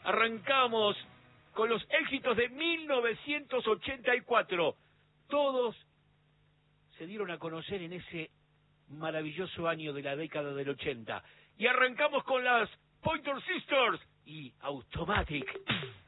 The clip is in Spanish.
Arrancamos con los éxitos de 1984. Todos se dieron a conocer en ese maravilloso año de la década del 80. Y arrancamos con las Pointer Sisters y Automatic.